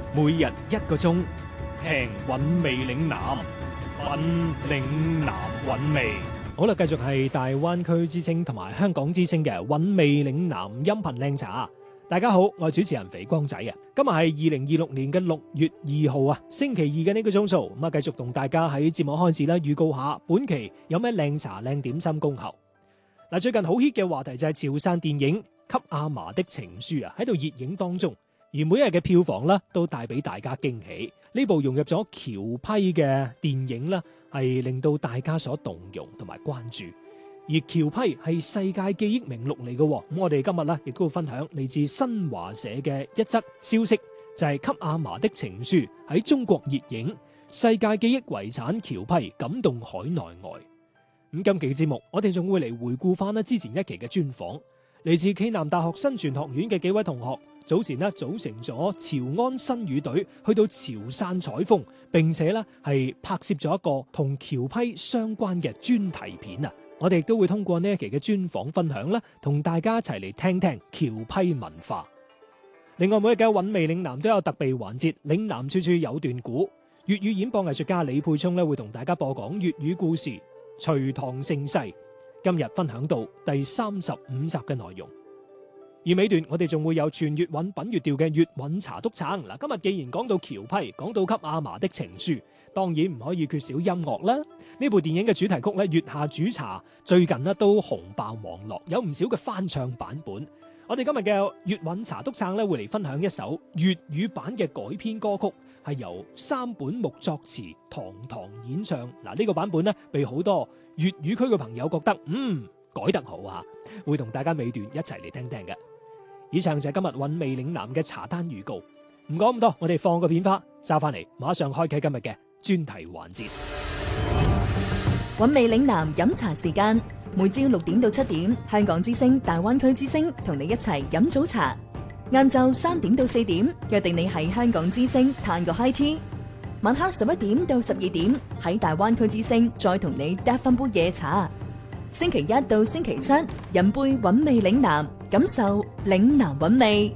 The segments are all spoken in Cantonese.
每日1個鐘，聽韻味嶺南，嶺南韻味。好啦，繼續係大灣區之聲同埋香港之聲嘅韻味嶺南音頻靚茶。大家好，我係主持人肥光仔啊。今日係2026年嘅6月2號啊，星期二嘅呢個鐘數，咁啊繼續同大家喺節目開始啦，預告下本期有咩靚茶靚點心恭候。嗱，最近好 hit 嘅話題就係潮汕電影《給阿嫲的情書》啊，喺度熱映當中，而每日嘅票房啦都帶俾大家驚喜。呢部融入咗僑批嘅電影啦，係令到大家所動容同埋關注。而僑批係世界記憶名錄嚟嘅，咁我哋今日咧亦都會分享嚟自新華社嘅一則消息，就係《給阿嫲的情書》喺中國熱映，世界記憶遺產僑批感動海內外。咁今期嘅節目，我哋仲會嚟回顧翻之前一期嘅專訪，嚟自暨南大學新傳學院嘅幾位同學，早前組成咗潮安新語隊，去到潮汕採風，並且係拍攝咗一個同僑批相關嘅專題片啊！我哋亦都會通過呢一期嘅專訪分享啦，同大家一齊嚟聽聽僑批文化。另外，每日嘅韻味嶺南都有特備環節，嶺南處處有段古，粵語演播藝術家李沛聰會同大家播講粵語故事。隋唐盛世，今日分享到第35集嘅內容。而尾段我哋仲會有全粵韻品粵調嘅粵韻茶督撐。嗱，今日既然講到僑批，講到給阿嫲的情書，當然唔可以缺少音樂啦。呢部電影嘅主題曲《月下煮茶》最近都紅爆網絡，有唔少嘅翻唱版本。我哋今日嘅粵韻茶督撐會嚟分享一首粵語版嘅改編歌曲，係由三本木作詞，唐唐演唱。嗱，呢個版本被好多粵語區嘅朋友覺得改得好啊，會同大家尾段一齊嚟聽聽嘅。以上就係今日韻味嶺南嘅茶單預告。唔講咁多，我哋放個片花，揸翻嚟馬上開啟今日嘅專題環節。 韻味嶺南飲茶時間，每朝6點到7點，香港之聲、大灣區之聲同你一齊飲早茶。晏晝3點到4點，約定你喺香港之聲嘆個 high tea。晚黑11點到12點，喺大灣區之聲再同你嗒翻杯夜茶。星期一到星期七，飲杯韻味嶺南，感受嶺南韻味。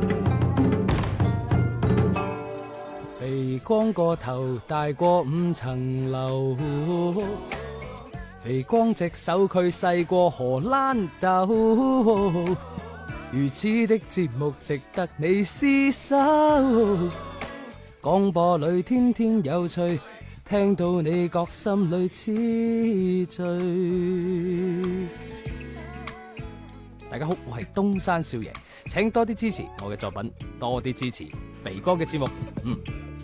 肥光個頭大過5層樓，肥光隻手佢細過荷蘭豆，如此的節目值得你廝守。廣播裏天天有趣，聽到你覺心裏痴醉。大家好，我係東山少爺，請多啲支持我嘅作品，多啲支持肥哥嘅節目。